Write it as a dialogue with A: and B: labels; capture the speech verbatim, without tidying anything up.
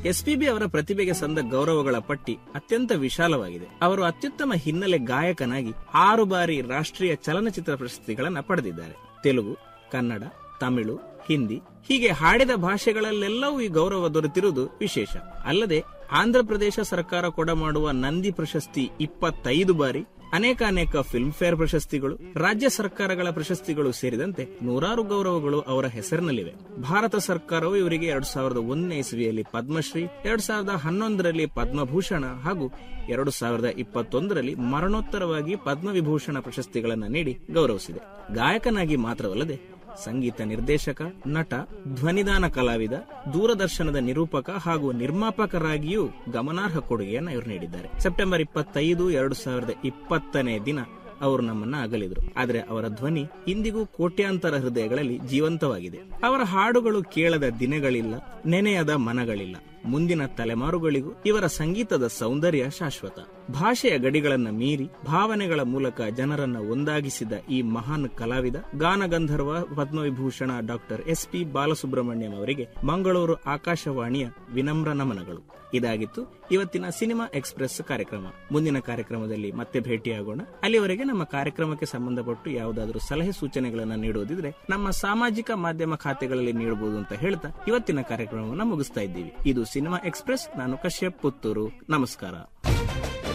A: SPB ಅವರ ಪ್ರತಿಭೆಗೆ ಸಂದ ಗೌರವಗಳ ಪಟ್ಟಿ ಅತ್ಯಂತ ವಿಶಾಲವಾಗಿದೆ. ಅವರು ಅತ್ಯುತ್ತಮ ಹಿನ್ನೆಲೆ ಗಾಯಕನಾಗಿ ಆರು ಬಾರಿ ರಾಷ್ಟ್ರೀಯ ಚಲನಚಿತ್ರ ಪ್ರಶಸ್ತಿಗಳನ್ನು ಪಡೆದಿದ್ದಾರೆ. ತೆಲುಗು, ಕನ್ನಡ, ತಮಿಳು, ಹಿಂದಿ ಹೀಗೆ ಹಾಡಿದ ಭಾಷೆಗಳಲ್ಲೆಲ್ಲವೂ ಈ ಗೌರವ ದೊರೆತಿರುವುದು ವಿಶೇಷ. ಅಲ್ಲದೆ ಆಂಧ್ರಪ್ರದೇಶ ಸರ್ಕಾರ ಕೊಡಮಾಡುವ ನಂದಿ ಪ್ರಶಸ್ತಿ ಇಪ್ಪತ್ತೈದು ಬಾರಿ, ಅನೇಕ ಅನೇಕ ಫಿಲ್ಮ್ ಫೇರ್ ಪ್ರಶಸ್ತಿಗಳು, ರಾಜ್ಯ ಸರ್ಕಾರಗಳ ಪ್ರಶಸ್ತಿಗಳು ಸೇರಿದಂತೆ ನೂರಾರು ಗೌರವಗಳು ಅವರ ಹೆಸರಿನಲ್ಲಿವೆ. ಭಾರತ ಸರ್ಕಾರವು ಇವರಿಗೆ ಎರಡ್ ಸಾವಿರದ ಒಂದನೇ ಇಸವಿಯಲ್ಲಿ ಪದ್ಮಶ್ರೀ, ಎರಡ್ ಸಾವಿರದ ಹನ್ನೊಂದರಲ್ಲಿ ಪದ್ಮಭೂಷಣ ಹಾಗೂ ಎರಡು ಸಾವಿರದ ಇಪ್ಪತ್ತೊಂದರಲ್ಲಿ ಮರಣೋತ್ತರವಾಗಿ ಪದ್ಮವಿಭೂಷಣ ಪ್ರಶಸ್ತಿಗಳನ್ನು ನೀಡಿ ಗೌರವಿಸಿದೆ. ಗಾಯಕನಾಗಿ ಮಾತ್ರವಲ್ಲದೆ ಸಂಗೀತ ನಿರ್ದೇಶಕ, ನಟ, ಧ್ವನಿದಾನ ಕಲಾವಿದ, ದೂರದರ್ಶನದ ನಿರೂಪಕ ಹಾಗೂ ನಿರ್ಮಾಪಕರಾಗಿಯೂ ಗಮನಾರ್ಹ ಕೊಡುಗೆಯನ್ನು ಇವರು ನೀಡಿದ್ದಾರೆ. ಸೆಪ್ಟೆಂಬರ್ ಇಪ್ಪತ್ತೈದು ಎರಡು ಸಾವಿರದ ಇಪ್ಪತ್ತನೇ ದಿನ ಅವರು ನಮ್ಮನ್ನ ಅಗಲಿದ್ರು. ಆದರೆ ಅವರ ಧ್ವನಿ ಇಂದಿಗೂ ಕೋಟ್ಯಾಂತರ ಹೃದಯಗಳಲ್ಲಿ ಜೀವಂತವಾಗಿದೆ. ಅವರ ಹಾಡುಗಳು ಕೇಳದ ದಿನಗಳಿಲ್ಲ, ನೆನೆಯದ ಮನಗಳಿಲ್ಲ. ಮುಂದಿನ ತಲೆಮಾರುಗಳಿಗೂ ಇವರ ಸಂಗೀತದ ಸೌಂದರ್ಯ ಶಾಶ್ವತ. ಭಾಷೆಯ ಗಡಿಗಳನ್ನ ಮೀರಿ ಭಾವನೆಗಳ ಮೂಲಕ ಜನರನ್ನ ಒಂದಾಗಿಸಿದ ಈ ಮಹಾನ್ ಕಲಾವಿದ, ಗಾನಗಂಧರ್ವ, Padma Vibhushan doctor S P Balasubrahmanyam ಅವರಿಗೆ ಮಂಗಳೂರು ಆಕಾಶವಾಣಿಯ ವಿನಮ್ರ ನಮನಗಳು. ಇದಾಗಿತ್ತು ಇವತ್ತಿನ ಸಿನಿಮಾ ಎಕ್ಸ್ಪ್ರೆಸ್ ಕಾರ್ಯಕ್ರಮ. ಮುಂದಿನ ಕಾರ್ಯಕ್ರಮದಲ್ಲಿ ಮತ್ತೆ ಭೇಟಿಯಾಗೋಣ. ಅಲ್ಲಿವರೆಗೆ ನಮ್ಮ ಕಾರ್ಯಕ್ರಮಕ್ಕೆ ಸಂಬಂಧಪಟ್ಟು ಯಾವುದಾದರೂ ಸಲಹೆ ಸೂಚನೆಗಳನ್ನು ನೀಡುವುದಿದ್ರೆ ನಮ್ಮ ಸಾಮಾಜಿಕ ಮಾಧ್ಯಮ ಖಾತೆಗಳಲ್ಲಿ ನೀಡಬಹುದು ಅಂತ ಹೇಳ್ತಾ ಇವತ್ತಿನ ಕಾರ್ಯಕ್ರಮವನ್ನು ಮುಗಿಸ್ತಾ ಇದ್ದೀವಿ. ಇದು ಸಿನಿಮಾ ಎಕ್ಸ್ಪ್ರೆಸ್. ನಾನು ಕಶ್ಯಪ್ ಪುತ್ತೂರು. ನಮಸ್ಕಾರ.